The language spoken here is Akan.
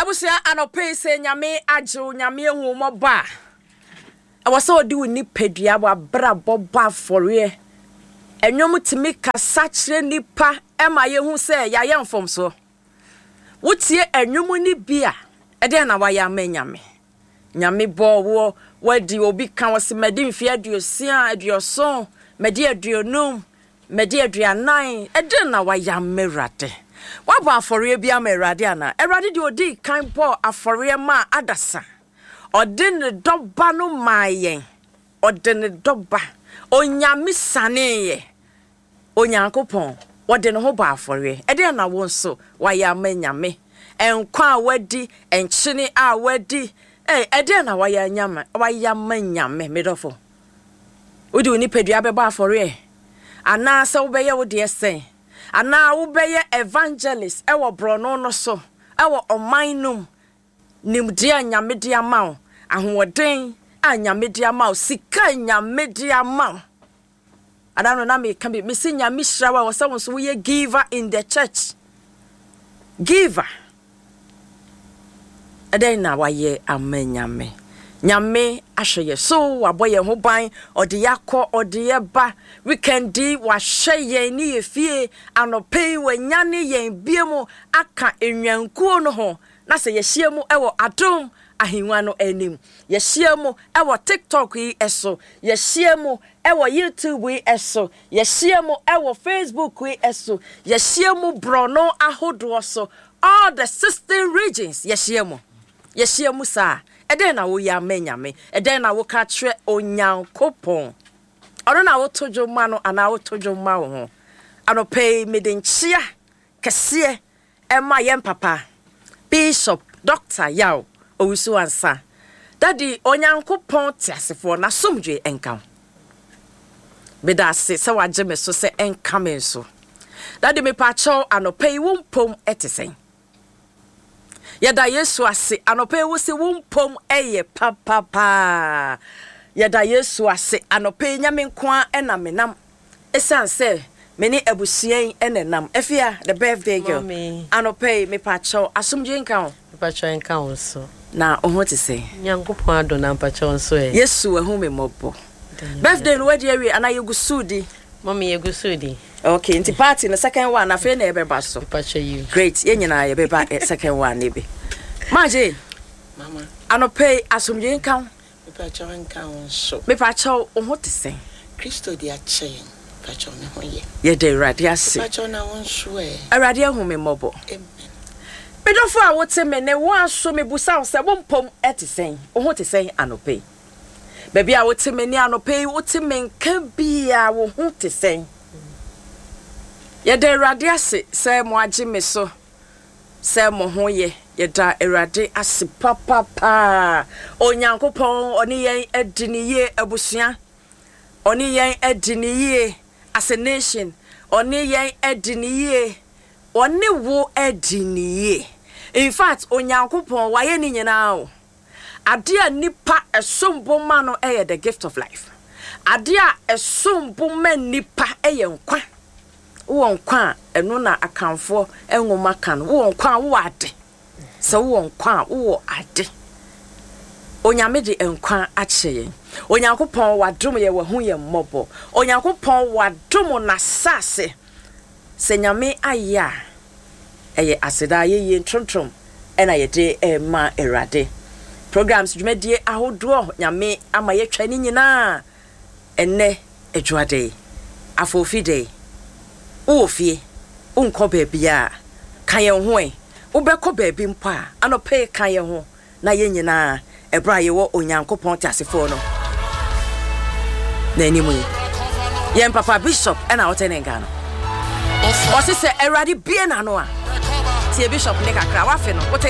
Ebusia anope se nyame agyew nyame ehu moba. Awase odi woni pedua wa bra boba afore. Enwom timi kasa kire nipa ema yehu se ya yemfom so. Wotie enwom ni bia ede na wa ya manyame. Nyame bo wo wadi obi kan wose medi mfi aduosia aduoson medi aduonum medi aduanan ede na wa ya merade. Waba afore bia merade ana erade de odi kan bo afore ma adasa. Odin doba no mayen odin doba onyame saneye onyankopon wode no ho ba afore ede na wo nso wa ya manyame enkwa wadi enchini a wadi ede na wa ya nyama wa ya manyame medofo odi oni pedua be ba afore ana se wo be ye wo de esen ana wo be ye evangelist e wo brono no so e wo omanum nimdia nyame dia ma ahoden anyame dia ma sika nyame dia ma adano na me kan be se nyame hrawa wo se wo so ye giver in the church giver aden na wa ye amanyame nyame ahweye so waboye ho ban ode yakọ ode ye ba weekendi wa hweye ni ye fie anopei wanyane yen biemu aka enwankuo no ho na se ye hyiemu ewo adom ahinwa no anim ye hyiemu ewo TikTok yi eso ye hyiemu ewo YouTube yi eso ye hyiemu ewo Facebook yi eso ye hyiemu brono ahodo so all the 16 regions ye hyiemu sa eden na wo ya manyame eden na wo ka kire onyankopon ono na wo tojoma no ana wo tojoma wo ho anopei medenchia kese ema yem papa Bishop Dr. Yaw Owusu ansa daddy onyankopon tiasefo na somdwe enka bedase se waje me so se enka me so daddy me pa cho anopei wompom etesen Yada Yesu ase anope wo se wompom eye papa Yada Yesu ase anope nyame nkoa ena menam esan se meni abusien enenam efia the birthday girl anope me pacho asomdwe nka ho pacho nka ho so na oho te se nyankopon adona pacho so Yesu ehu me mobo birthday no wadi awie ana yegusudi mommy yegusudi okay, inti party na second one na fe na ebeba so. Pacha you. Great. Ye nyina ye beba second one ebe. Maje. Mama. Anope asomje nkan. Me pacha nkan so. Me pacha oho te sen. Kristo di ache. Pacha me ho ye. Ye de rade ase. Pacha na won so e. Arade hu me mobo. Amen. Me do for wote me ne wan so me busa se wompom etesen. Oho te sen anope. Baby a wote me ni anope wote me nka bia wo ho te sen. Yeda erade ase se mo age me so se mo ho ye yeda erade ase papa onyankopon oni yen adiniye abusua oni yen adiniye as a nation oni yen adiniye oni wo adiniye in fact onyankopon waye ni nyina o ade a nipa esombo ma no the gift of life ade a esombo ma nipa nkwa wo nkwa eno na akanfo enwoma kan wo nkwa wo ade se wo nkwa wo ade onyame de nkwa akyeye onyankopon wadom ye wahu ye mmobo onyankopon wadom na sase se nyame aya eye aseda ye ntrontrom ena ye de ma erade programs dwumadie ahodo nyame ama ye twa ni nyina enne edwade afofi day Ofie unko bebia kan ye ho wo be ko bebi mpa anope kan ye ho na ye nyina ebra ye wo onyankopon tiasefo no na animu ye papa Bishop ena wotenenga no o se se erade bie na no a tie Bishop ne kakra wa fe no